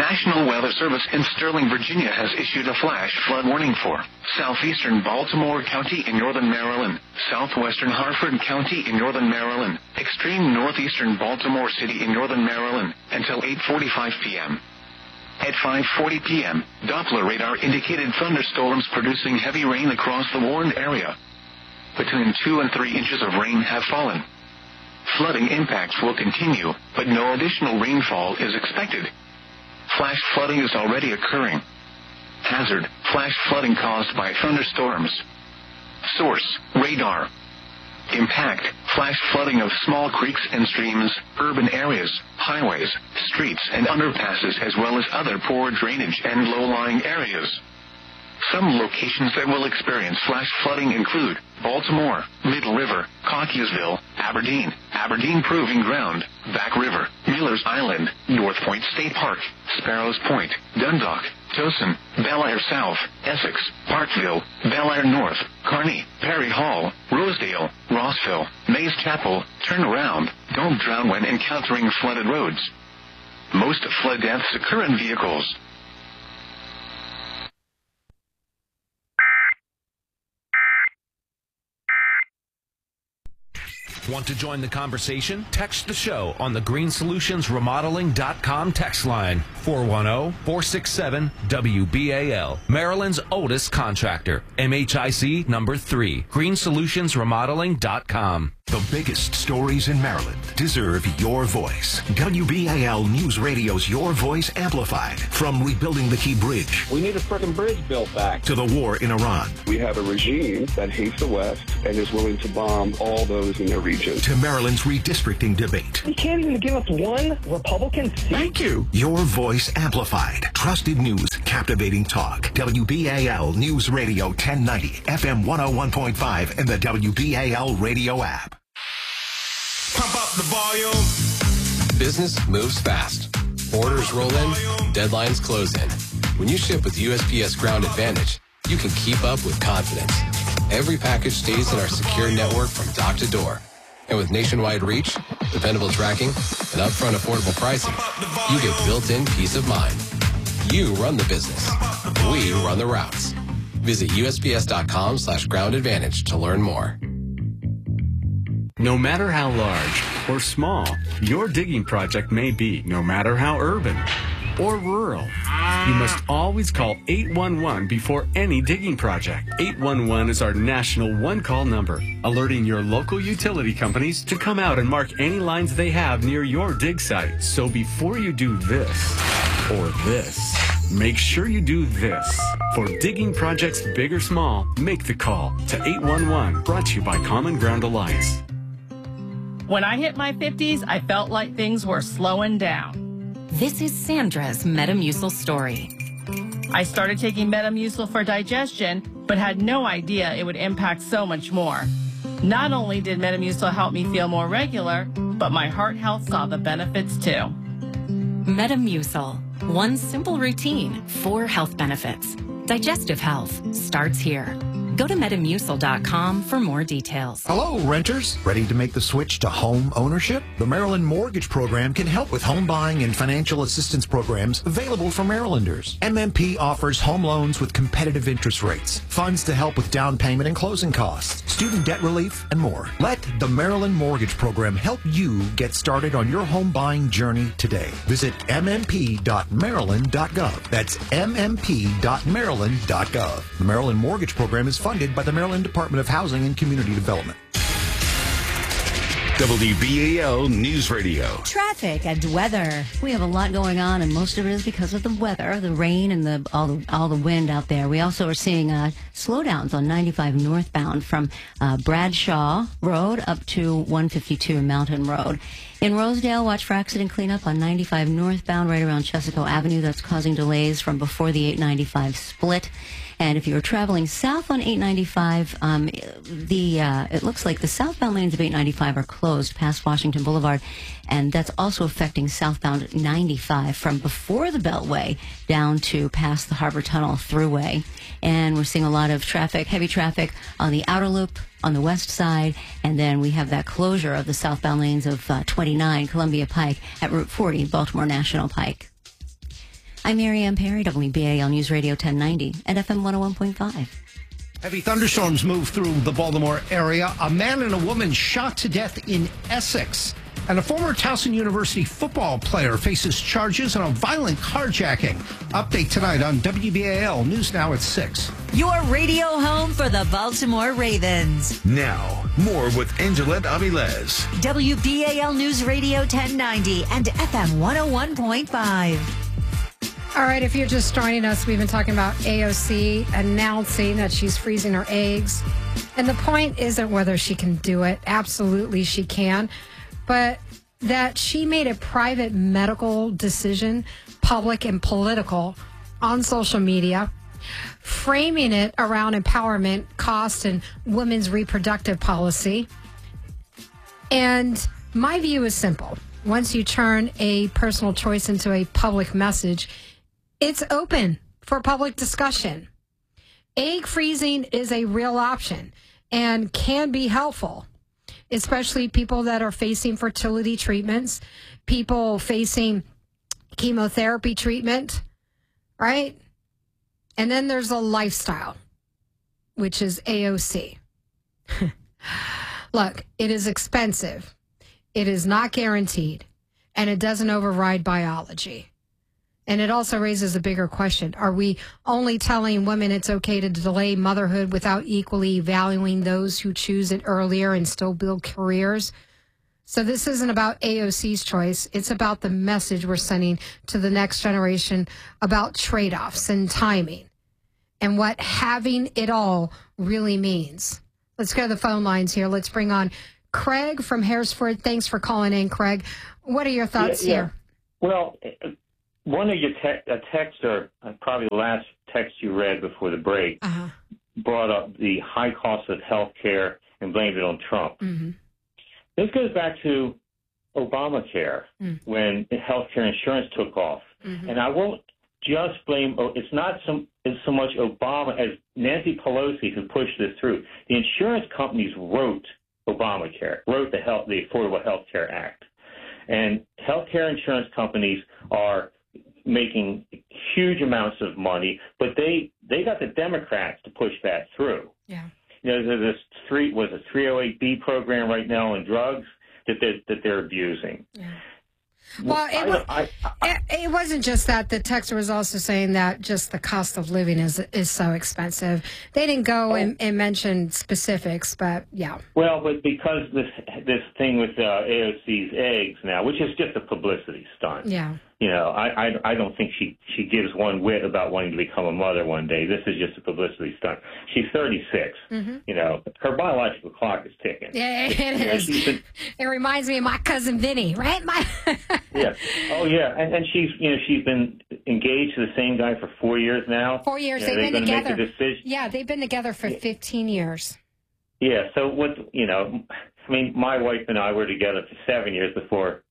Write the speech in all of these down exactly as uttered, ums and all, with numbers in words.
National Weather Service in Sterling, Virginia has issued a flash flood warning for southeastern Baltimore County in northern Maryland, southwestern Harford County in northern Maryland, extreme northeastern Baltimore City in northern Maryland until eight forty-five p.m. At five forty p.m., Doppler radar indicated thunderstorms producing heavy rain across the warned area. Between two and three inches of rain have fallen. Flooding impacts will continue, but no additional rainfall is expected. Flash flooding is already occurring. Hazard: flash flooding caused by thunderstorms. Source: radar. Impact: flash flooding of small creeks and streams, urban areas, highways, streets and underpasses, as well as other poor drainage and low-lying areas. Some locations that will experience flash flooding include Baltimore, Middle River, Cockeysville, Aberdeen, Aberdeen Proving Ground, Back River, Miller's Island, North Point State Park, Sparrows Point, Dundalk, Towson, Bel Air South, Essex, Parkville, Bel Air North, Kearney, Perry Hall, Rosedale, Rossville, Mays Chapel. Turn around. Don't drown when encountering flooded roads. Most flood deaths occur in vehicles. Want to join the conversation? Text the show on the green solutions remodeling dot com text line, four one zero, four six seven, W B A L. Maryland's oldest contractor, M H I C number three, green solutions remodeling dot com. The biggest stories in Maryland deserve your voice. W B A L News Radio's Your Voice Amplified. From rebuilding the Key Bridge. We need a frickin' bridge built back. To the war in Iran. We have a regime that hates the West and is willing to bomb all those in their region. To Maryland's redistricting debate. You can't even give us one Republican seat. Thank you. Your Voice Amplified. Trusted news, captivating talk. W B A L News Radio ten ninety, F M one oh one point five, and the W B A L radio app. Pump up the volume. Business moves fast. Orders roll in, deadlines close in. When you ship with U S P S Ground Advantage, you can keep up with confidence. Every package stays in our secure network from dock to door. And with nationwide reach, dependable tracking, and upfront affordable pricing, you get built-in peace of mind. You run the business. We run the routes. Visit U S P S dot com slash ground advantage to learn more. No matter how large or small your digging project may be, no matter how urban or rural, you must always call eight one one before any digging project. eight one one is our national one-call number, alerting your local utility companies to come out and mark any lines they have near your dig site. So before you do this or this, make sure you do this. For digging projects big or small, make the call to eight one one, brought to you by Common Ground Alliance. When I hit my fifties, I felt like things were slowing down. This is Sandra's Metamucil story. I started taking Metamucil for digestion, but had no idea it would impact so much more. Not only did Metamucil help me feel more regular, but my heart health saw the benefits too. Metamucil. One simple routine, four health benefits. Digestive health starts here. Go to Metamucil dot com for more details. Hello, renters. Ready to make the switch to home ownership? The Maryland Mortgage Program can help with home buying and financial assistance programs available for Marylanders. M M P offers home loans with competitive interest rates, funds to help with down payment and closing costs, student debt relief, and more. Let the Maryland Mortgage Program help you get started on your home buying journey today. Visit M M P dot maryland dot gov. That's M M P dot maryland dot gov. The Maryland Mortgage Program is funded by the Maryland Department of Housing and Community Development. W B A L News Radio. Traffic and weather. We have a lot going on, and most of it is because of the weather, the rain, and the all the, all the wind out there. We also are seeing uh, slowdowns on ninety-five northbound from uh, Bradshaw Road up to one fifty-two Mountain Road. In Rosedale, watch for accident cleanup on ninety-five northbound right around Chesapeake Avenue. That's causing delays from before the eight ninety-five split. And if you're traveling south on eight ninety-five, um, the uh, it looks like the southbound lanes of eight ninety-five are closed past Washington Boulevard, and that's also affecting southbound ninety-five from before the Beltway down to past the Harbor Tunnel Thruway. And we're seeing a lot of traffic, heavy traffic on the outer loop on the west side, and then we have that closure of the southbound lanes of uh, twenty-nine Columbia Pike at Route forty, Baltimore National Pike. I'm Mary Ann Perry, W B A L News Radio ten ninety at F M one oh one point five. Heavy thunderstorms move through the Baltimore area. A man and a woman shot to death in Essex. And a former Towson University football player faces charges on a violent carjacking. Update tonight on W B A L News Now at six. Your radio home for the Baltimore Ravens. Now, more with Angelette Avilés. W B A L News Radio ten ninety and F M one oh one point five. All right, if you're just joining us, we've been talking about A O C announcing that she's freezing her eggs. And the point isn't whether she can do it. Absolutely she can. But that she made a private medical decision, public and political, on social media, framing it around empowerment, cost, and women's reproductive policy. And my view is simple. Once you turn a personal choice into a public message, it's open for public discussion. Egg freezing is a real option and can be helpful, especially people that are facing fertility treatments, people facing chemotherapy treatment, right? And then there's a lifestyle, which is A O C. Look, it is expensive. It is not guaranteed, and it doesn't override biology. And it also raises a bigger question. Are we only telling women it's okay to delay motherhood without equally valuing those who choose it earlier and still build careers? So this isn't about A O C's choice. It's about the message we're sending to the next generation about trade-offs and timing and what having it all really means. Let's go to the phone lines here. Let's bring on Craig from Harrisford. Thanks for calling in, Craig. What are your thoughts yeah, yeah. here? Well, one of your te- a texter, uh, probably the last text you read before the break, uh-huh. brought up the high cost of health care and blamed it on Trump. Mm-hmm. This goes back to Obamacare, mm. when health care insurance took off. Mm-hmm. And I won't just blame, it's not so, it's so much Obama as Nancy Pelosi who pushed this through. The insurance companies wrote Obamacare, wrote the health, the Affordable Health Care Act. And health care insurance companies are making huge amounts of money, but they, they got the Democrats to push that through. Yeah. You know, there's this three was a three oh eight B program right now on drugs that they're, that they're abusing. Yeah. Well, it, was, I, I, I, it, it wasn't just that. The texter was also saying that just the cost of living is is so expensive. They didn't go oh, and, and mention specifics, but yeah. Well, but because this this thing with uh, A O C's eggs now, which is just a publicity stunt. Yeah. You know, I, I, I don't think she, she gives one whit about wanting to become a mother one day. This is just a publicity stunt. She's thirty-six. Mm-hmm. You know, her biological clock is ticking. Yeah, it you is. Know, been, it reminds me of my cousin Vinny, right? My yeah. Oh, yeah. And, and she's, you know, she's been engaged to the same guy for four years now. Four years. You know, they've been together. Make the yeah, they've been together for fifteen years. Yeah. So what, you know, I mean, my wife and I were together for seven years before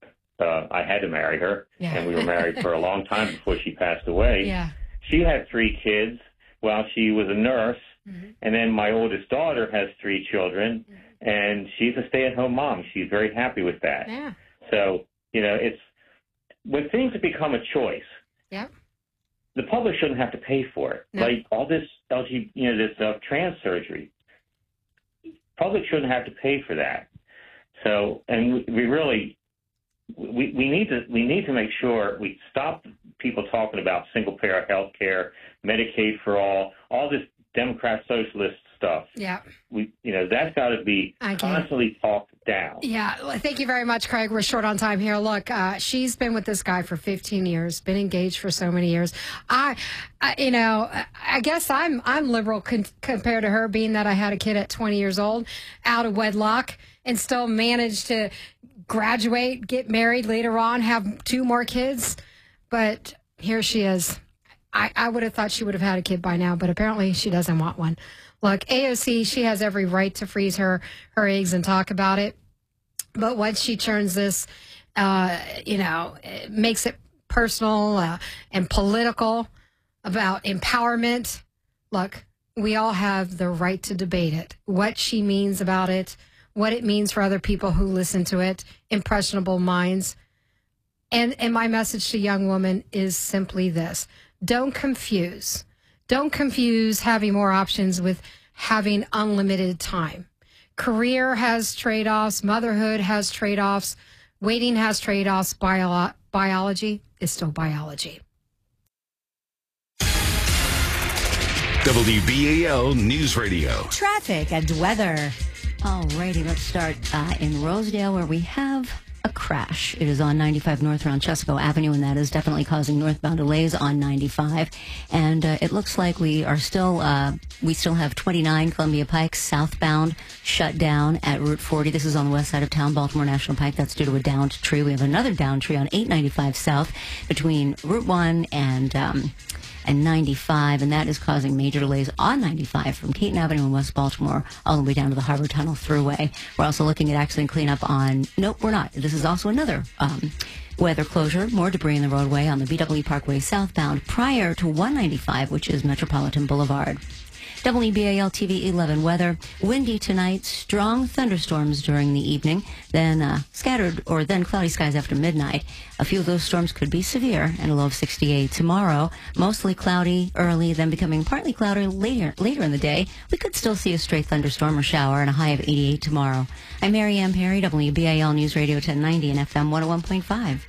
Uh, I had to marry her, yeah. and we were married for a long time before she passed away. Yeah. She had three kids while she was a nurse, mm-hmm. and then my oldest daughter has three children, mm-hmm. and she's a stay-at-home mom. She's very happy with that. Yeah. So, you know, it's when things have become a choice, yeah. the public shouldn't have to pay for it. No. Like all this L G, you know, this uh, trans surgery, public shouldn't have to pay for that. So, and we really. We, we need to we need to make sure we stop people talking about single payer health care, Medicaid for all, all this Democrat socialist stuff. Yeah. We you know, that's got to be constantly talked down. Yeah. Well, thank you very much, Craig. We're short on time here. Look, uh, she's been with this guy for fifteen years, been engaged for so many years. I, I you know, I guess I'm I'm liberal con- compared to her, being that I had a kid at twenty years old, out of wedlock, and still managed to graduate, get married later on, have two more kids. But here she is. I, I would have thought she would have had a kid by now, but apparently she doesn't want one. Look, A O C, she has every right to freeze her, her eggs and talk about it. But once she turns this, uh, you know, it makes it personal uh, and political about empowerment, look, we all have the right to debate it. What she means about it, what it means for other people who listen to it, impressionable minds. And, and my message to young women is simply this. Don't confuse. Don't confuse having more options with having unlimited time. Career has trade-offs. Motherhood has trade-offs. Waiting has trade-offs. Bio- biology is still biology. W B A L News Radio. Traffic and weather. Alrighty, let's start uh, in Rosedale, where we have a crash. It is on ninety-five North around Chesapeake Avenue, and that is definitely causing northbound delays on ninety-five. And uh, it looks like we are still, uh, we still have twenty-nine Columbia Pike southbound shut down at Route forty. This is on the west side of town, Baltimore National Pike. That's due to a downed tree. We have another downed tree on eight ninety-five south between Route one and um, and ninety-five, and that is causing major delays on ninety-five from Caton Avenue in West Baltimore all the way down to the Harbor Tunnel Thruway. We're also looking at accident cleanup on, nope, we're not. This is also another um, weather closure, more debris in the roadway on the B W Parkway southbound prior to one ninety-five, which is Metropolitan Boulevard. W B A L T V eleven weather. Windy tonight, strong thunderstorms during the evening, then uh, scattered or then cloudy skies after midnight. A few of those storms could be severe and a low of sixty-eight. Tomorrow, mostly cloudy early, then becoming partly cloudy later later in the day. We could still see a stray thunderstorm or shower and a high of eighty-eight tomorrow. I'm Mary Ann Perry, W B A L News Radio ten ninety and F M one oh one point five.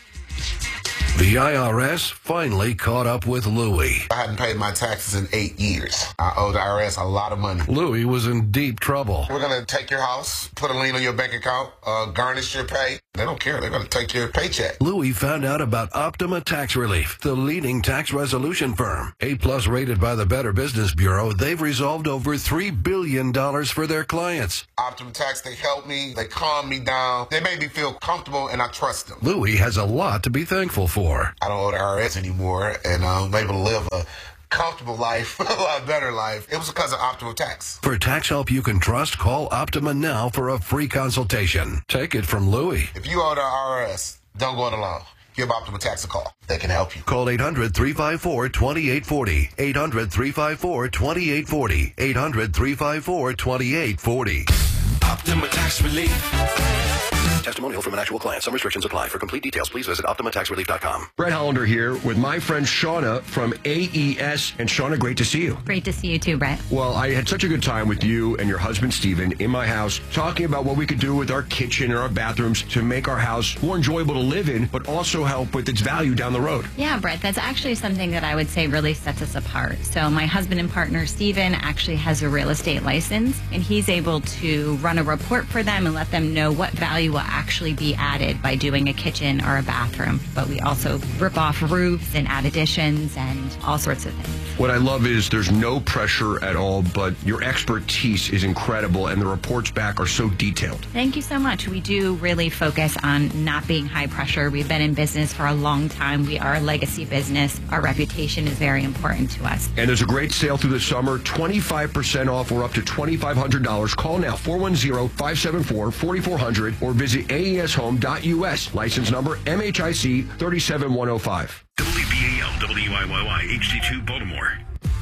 The I R S finally caught up with Louie. I hadn't paid my taxes in eight years. I owe the I R S a lot of money. Louie was in deep trouble. We're going to take your house, put a lien on your bank account, uh, garnish your pay. They don't care. They're going to take your paycheck. Louie found out about Optima Tax Relief, the leading tax resolution firm. A-plus rated by the Better Business Bureau, they've resolved over three billion dollars for their clients. Optima Tax, they help me. They calm me down. They made me feel comfortable, and I trust them. Louie has a lot to be thankful for. I don't owe the I R S anymore, and I'm able to live a comfortable life, a lot better life. It was because of Optima Tax. For tax help you can trust, call Optima now for a free consultation. Take it from Louie. If you owe the I R S, don't go it alone. Give Optima Tax a call. They can help you. Call eight hundred, three five four, two eight four zero. eight hundred, three five four, two eight four zero. eight hundred, three five four, two eight four zero. Optima Tax Relief. Testimonial from an actual client. Some restrictions apply. For complete details, please visit Optima Tax Relief dot com. Brett Hollander here with my friend Shauna from A E S. And Shauna, great to see you. Great to see you too, Brett. Well, I had such a good time with you and your husband, Steven, in my house, talking about what we could do with our kitchen and our bathrooms to make our house more enjoyable to live in, but also help with its value down the road. Yeah, Brett, that's actually something that I would say really sets us apart. So my husband and partner, Steven, actually has a real estate license, and he's able to run a report for them and let them know what value will actually be added by doing a kitchen or a bathroom. But we also rip off roofs and add additions and all sorts of things. What I love is there's no pressure at all, but your expertise is incredible, and the reports back are so detailed. Thank you so much. We do really focus on not being high pressure. We've been in business for a long time. We are a legacy business. Our reputation is very important to us. And there's a great sale through the summer, twenty-five percent off or up to twenty-five hundred dollars. Call now, four one zero, five seven four, four four zero zero or visit A E S home dot U S. License number M H I C three seven one zero five. W B A L W I Y Y H D two Baltimore.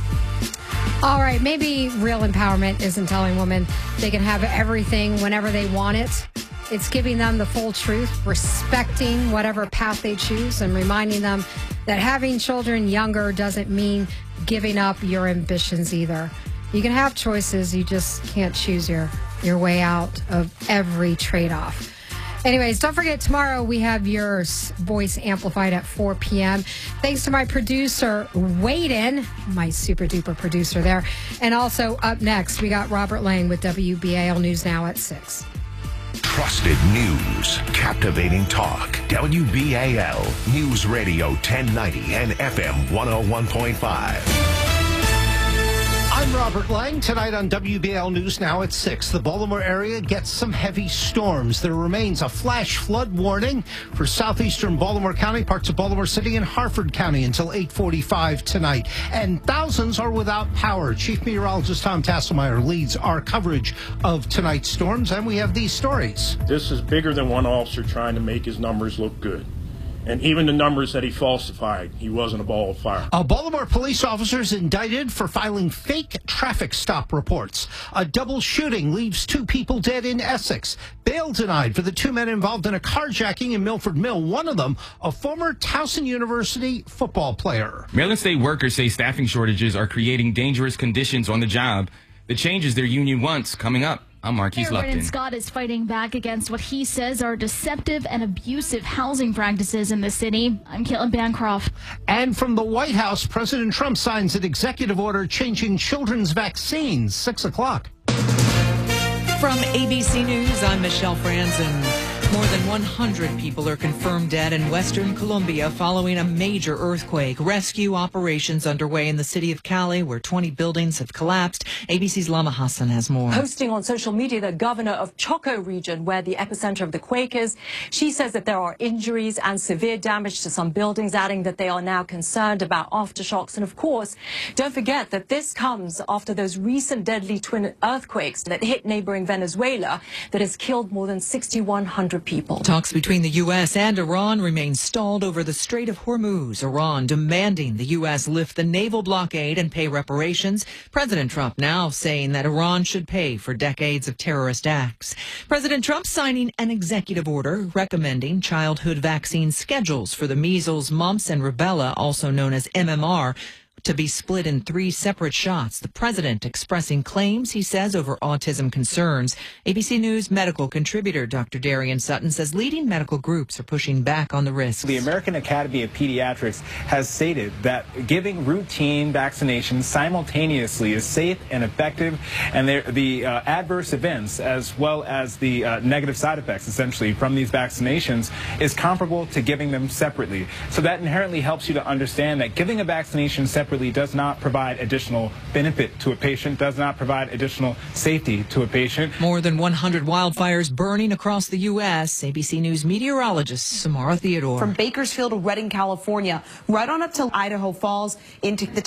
All right, maybe real empowerment isn't telling women they can have everything whenever they want it. It's giving them the full truth, respecting whatever path they choose, and reminding them that having children younger doesn't mean giving up your ambitions either. You can have choices, you just can't choose your, your way out of every trade-off. Anyways, don't forget, tomorrow we have your voice amplified at four p.m. Thanks to my producer, Waden, my super duper producer there. And also up next, we got Robert Lang with W B A L News Now at six. Trusted news, captivating talk. W B A L News Radio ten ninety and F M one oh one point five. I'm Robert Lang. Tonight on W B A L News Now at six, the Baltimore area gets some heavy storms. There remains a flash flood warning for southeastern Baltimore County, parts of Baltimore City, and Harford County until eight forty-five tonight. And thousands are without power. Chief Meteorologist Tom Tasselmeyer leads our coverage of tonight's storms, and we have these stories. This is bigger than one officer trying to make his numbers look good. And even the numbers that he falsified, he wasn't a ball of fire. A Baltimore police officer is indicted for filing fake traffic stop reports. A double shooting leaves two people dead in Essex. Bail denied for the two men involved in a carjacking in Milford Mill. One of them, a former Towson University football player. Maryland State workers say staffing shortages are creating dangerous conditions on the job. The changes their union wants coming up. I'm Marquise Mayor Brandon Lupton. Scott is fighting back against what he says are deceptive and abusive housing practices in the city. I'm Caitlin Bancroft. And from the White House, President Trump signs an executive order changing children's vaccines. Six o'clock. From A B C News, I'm Michelle Franzen. More than one hundred people are confirmed dead in western Colombia following a major earthquake. Rescue operations underway in the city of Cali, where twenty buildings have collapsed. A B C's Lama Hassan has more. Posting on social media, the governor of Choco region, where the epicenter of the quake is, she says that there are injuries and severe damage to some buildings, adding that they are now concerned about aftershocks. And of course, don't forget that this comes after those recent deadly twin earthquakes that hit neighboring Venezuela that has killed more than six thousand one hundred people. Talks between the U S and Iran remain stalled over the Strait of Hormuz. Iran demanding the U S lift the naval blockade and pay reparations. President Trump now saying that Iran should pay for decades of terrorist acts. President Trump signing an executive order recommending childhood vaccine schedules for the measles, mumps, and rubella, also known as M M R, to be split in three separate shots. The president expressing claims, he says, over autism concerns. A B C News medical contributor Doctor Darian Sutton says leading medical groups are pushing back on the risks. The American Academy of Pediatrics has stated that giving routine vaccinations simultaneously is safe and effective, and the uh, adverse events as well as the uh, negative side effects essentially from these vaccinations is comparable to giving them separately. So that inherently helps you to understand that giving a vaccination separately does not provide additional benefit to a patient, does not provide additional safety to a patient. More than one hundred wildfires burning across the U S A B C News meteorologist Samara Theodore. From Bakersfield to Redding, California, right on up to Idaho Falls into the